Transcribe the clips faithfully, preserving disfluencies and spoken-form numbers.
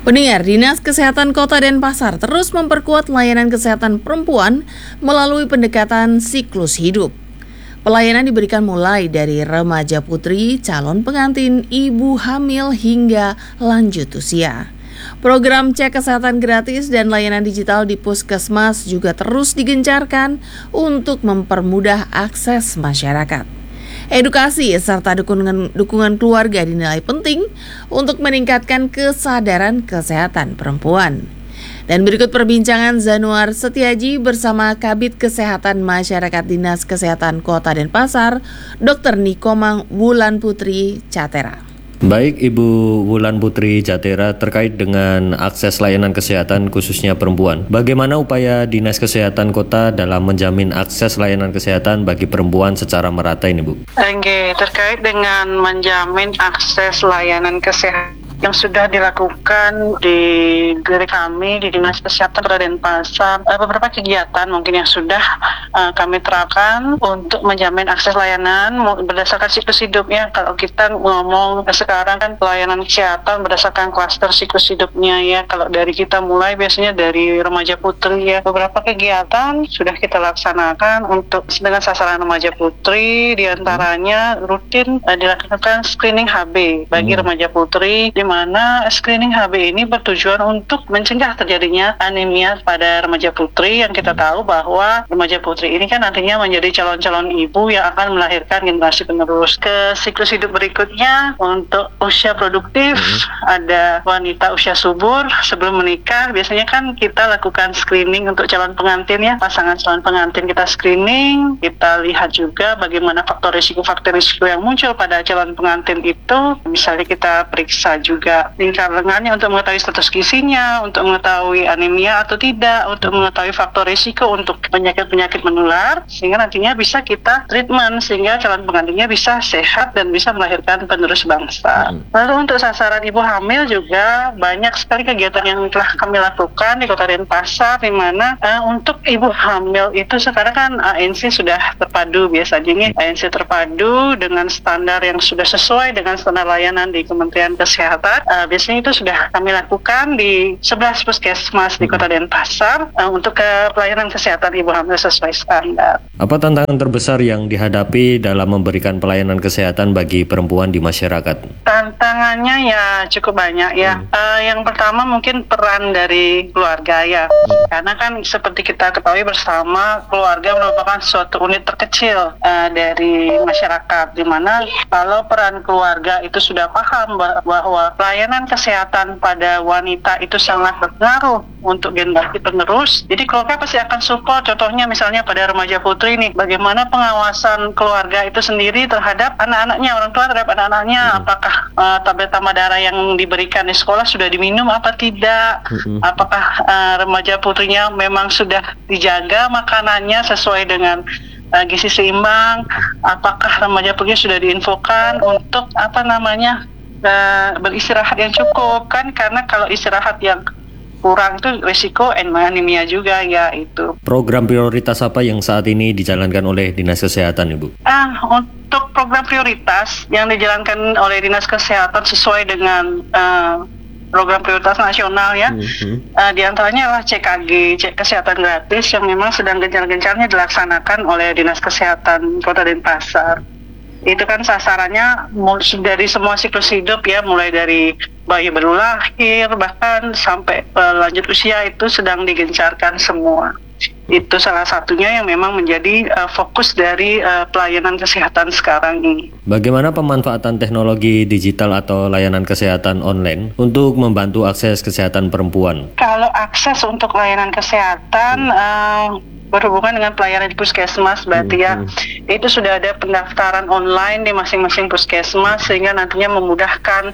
Pendengar, Dinas Kesehatan Kota Denpasar terus memperkuat layanan kesehatan perempuan melalui pendekatan siklus hidup. Pelayanan diberikan mulai dari remaja putri, calon pengantin, ibu hamil hingga lanjut usia. Program cek kesehatan gratis dan layanan digital di Puskesmas juga terus digencarkan untuk mempermudah akses masyarakat. Edukasi serta dukungan, dukungan keluarga dinilai penting untuk meningkatkan kesadaran kesehatan perempuan. Dan berikut perbincangan Zanuar Setiaji bersama Kabid Kesehatan Masyarakat Dinas Kesehatan Kota Denpasar, Dokter Nikomang Wulan Putri Catera. Baik Ibu Wulan Putri Jatera, terkait dengan akses layanan kesehatan khususnya perempuan, bagaimana upaya Dinas Kesehatan Kota dalam menjamin akses layanan kesehatan bagi perempuan secara merata ini, Bu? Oke, terkait dengan menjamin akses layanan kesehatan yang sudah dilakukan di dari kami di Dinas Kesehatan Kota Denpasar, beberapa kegiatan mungkin yang sudah uh, kami terapkan untuk menjamin akses layanan berdasarkan siklus hidup ya. Kalau kita ngomong sekarang kan pelayanan kesehatan berdasarkan klaster siklus hidupnya ya. Kalau dari kita mulai biasanya dari remaja putri ya, beberapa kegiatan sudah kita laksanakan untuk dengan sasaran remaja putri, diantaranya rutin uh, dilakukan screening H B bagi hmm. remaja putri, di mana screening H B ini bertujuan untuk mencegah terjadinya anemia pada remaja putri, yang kita tahu bahwa remaja putri ini kan nantinya menjadi calon-calon ibu yang akan melahirkan generasi penerus. Ke siklus hidup berikutnya untuk usia produktif, mm-hmm. ada wanita usia subur sebelum menikah, biasanya kan kita lakukan screening untuk calon pengantin ya, pasangan calon pengantin kita screening, kita lihat juga bagaimana faktor risiko-faktor risiko yang muncul pada calon pengantin itu, misalnya kita periksa juga juga lingkar lengannya untuk mengetahui status gizinya, untuk mengetahui anemia atau tidak, untuk mengetahui faktor risiko untuk penyakit-penyakit menular, sehingga nantinya bisa kita treatment sehingga calon pengantinnya bisa sehat dan bisa melahirkan penerus bangsa. Hmm. Lalu untuk sasaran ibu hamil juga banyak sekali kegiatan yang telah kami lakukan di Kota Denpasar, di mana uh, untuk ibu hamil itu sekarang kan A N C sudah terpadu, biasanya A N C terpadu dengan standar yang sudah sesuai dengan standar layanan di Kementerian Kesehatan. Uh, biasanya itu sudah kami lakukan di sebelas puskesmas di Kota Denpasar uh, untuk ke pelayanan kesehatan ibu hamil sesuai standar. Apa tantangan terbesar yang dihadapi dalam memberikan pelayanan kesehatan bagi perempuan di masyarakat? Tantangannya ya cukup banyak ya. Hmm. Uh, yang pertama mungkin peran dari keluarga ya. Hmm. Karena kan seperti kita ketahui bersama, keluarga merupakan suatu unit terkecil uh, dari masyarakat, di mana kalau peran keluarga itu sudah paham bahwa pelayanan kesehatan pada wanita itu sangat berpengaruh untuk generasi penerus, jadi keluarga pasti akan support. Contohnya misalnya pada remaja putri nih, bagaimana pengawasan keluarga itu sendiri terhadap anak-anaknya, orang tua terhadap anak-anaknya, hmm. apakah uh, tablet tambah darah yang diberikan di sekolah sudah diminum apa tidak, hmm. apakah uh, remaja putrinya memang sudah dijaga makanannya sesuai dengan uh, gizi seimbang, apakah remaja putrinya sudah diinfokan untuk apa namanya Uh, beristirahat yang cukup kan, karena kalau istirahat yang kurang itu risiko anemia juga ya. Itu program prioritas apa yang saat ini dijalankan oleh Dinas Kesehatan, Ibu? Ah, untuk program prioritas yang dijalankan oleh Dinas Kesehatan sesuai dengan uh, program prioritas nasional ya, mm-hmm. uh, diantaranya adalah C K G, cek kesehatan gratis, yang memang sedang gencar-gencarnya dilaksanakan oleh Dinas Kesehatan Kota Denpasar. Itu kan sasarannya dari semua siklus hidup ya, mulai dari bayi baru lahir bahkan sampai uh, lanjut usia, itu sedang digencarkan semua. Itu salah satunya yang memang menjadi uh, fokus dari uh, pelayanan kesehatan sekarang ini. Bagaimana pemanfaatan teknologi digital atau layanan kesehatan online untuk membantu akses kesehatan perempuan? Kalau akses untuk layanan kesehatan hmm. uh, berhubungan dengan pelayanan di puskesmas berarti ya, hmm. itu sudah ada pendaftaran online di masing-masing puskesmas, sehingga nantinya memudahkan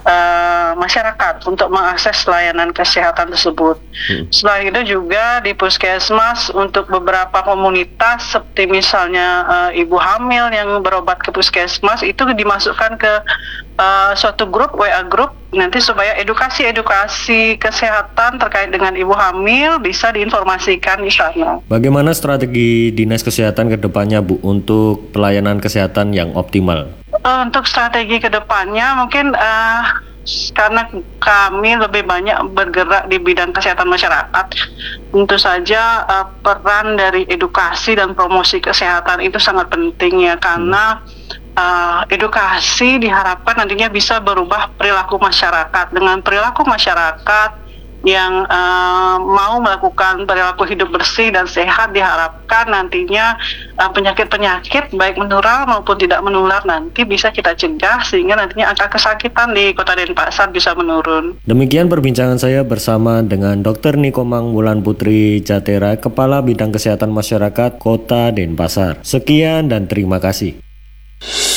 Uh, masyarakat untuk mengakses layanan kesehatan tersebut. Hmm. Selain itu juga di puskesmas untuk beberapa komunitas seperti misalnya uh, ibu hamil yang berobat ke puskesmas itu dimasukkan ke uh, suatu grup W A grup nanti, supaya edukasi-edukasi kesehatan terkait dengan ibu hamil bisa diinformasikan di sana. Bagaimana strategi Dinas Kesehatan ke depannya, Bu, untuk pelayanan kesehatan yang optimal? Untuk strategi ke depannya mungkin uh, karena kami lebih banyak bergerak di bidang kesehatan masyarakat. Tentu saja uh, peran dari edukasi dan promosi kesehatan itu sangat penting ya, karena uh, edukasi diharapkan nantinya bisa berubah perilaku masyarakat. Dengan perilaku masyarakat yang uh, mau melakukan perilaku hidup bersih dan sehat, diharapkan nantinya uh, penyakit-penyakit baik menular maupun tidak menular nanti bisa kita cegah, sehingga nantinya angka kesakitan di Kota Denpasar bisa menurun. Demikian perbincangan saya bersama dengan Dokter Nikomang Wulan Putri Jatera, Kepala Bidang Kesehatan Masyarakat Kota Denpasar. Sekian dan terima kasih.